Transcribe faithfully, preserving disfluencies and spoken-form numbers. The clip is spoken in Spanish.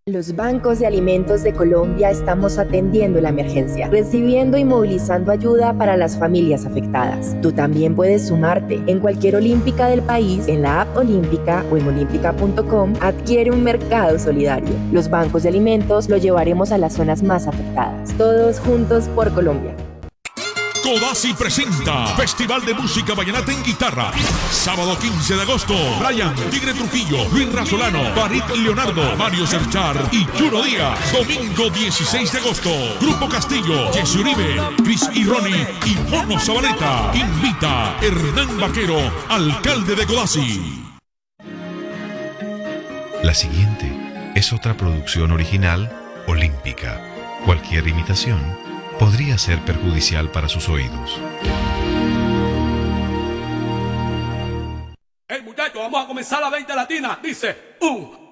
Los bancos de alimentos de Colombia estamos atendiendo la emergencia, recibiendo y movilizando ayuda para las familias afectadas. Tú también puedes sumarte. En cualquier olímpica del país, en la app Olímpica o en olímpica punto com, adquiere un mercado solidario. Los bancos de alimentos lo llevaremos a las zonas más afectadas. Todos juntos por Colombia. Codazzi presenta Festival de Música Vallenata en Guitarra. Sábado quince de agosto, Brian, Tigre Trujillo, Luis Razolano, Farid Leonardo, Mario Serchar y Juno Díaz. Domingo dieciséis de agosto, Grupo Castillo, Jesse Uribe, Chris y Ronnie y Mono Zabaleta. Invita Hernán Vaquero, alcalde de Codazzi. La siguiente es otra producción original olímpica. Cualquier imitación podría ser perjudicial para sus oídos. Hey muchachos, vamos a comenzar la veinte latina. Dice, un...